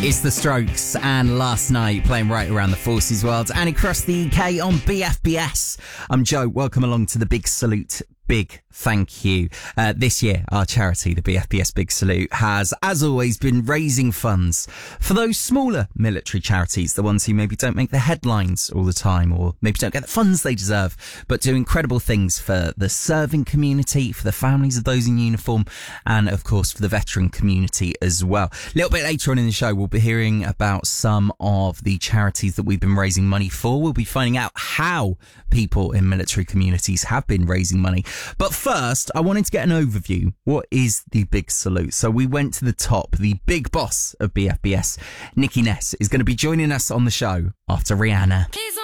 It's The Strokes, and last night playing right around the Forces world and across the UK on BFBS. I'm Joe. Welcome along to the Big Salute. Big thank you. This year, our charity, the BFBS Big Salute, has, as always, been raising funds for those smaller military charities, the ones who maybe don't make the headlines all the time or maybe don't get the funds they deserve, but do incredible things for the serving community, for the families of those in uniform, and, of course, for the veteran community as well. A little bit later on in the show, we'll be hearing about some of the charities that we've been raising money for. We'll be finding out how people in military communities have been raising money. But first, I wanted to get an overview. What is the Big Salute? So we went to the top. The big boss of BFBS, Nikki Ness, is going to be joining us on the show after Rihanna.